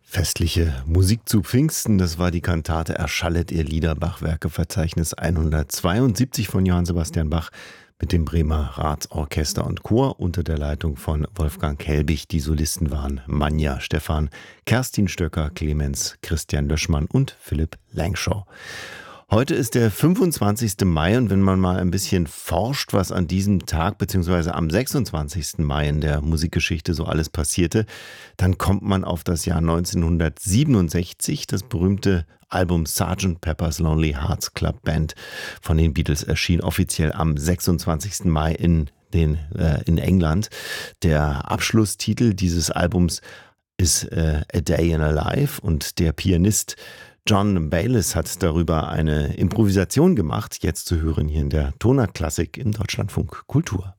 Festliche Musik zu Pfingsten, das war die Kantate Erschallet ihr Lieder, Bachwerkeverzeichnis 172 von Johann Sebastian Bach mit dem Bremer Ratsorchester und Chor unter der Leitung von Wolfgang Kelbig. Die Solisten waren Manja Stephan, Kerstin Stöcker, Clemens Christian Löschmann und Philipp Langshaw. Heute ist der 25. Mai und wenn man mal ein bisschen forscht, was an diesem Tag bzw. am 26. Mai in der Musikgeschichte so alles passierte, dann kommt man auf das Jahr 1967. Das berühmte Album Sgt. Pepper's Lonely Hearts Club Band von den Beatles erschien offiziell am 26. Mai in England. Der Abschlusstitel dieses Albums ist A Day in a Life und der Pianist John Bayliss hat darüber eine Improvisation gemacht, jetzt zu hören hier in der Toner Klassik im Deutschlandfunk Kultur.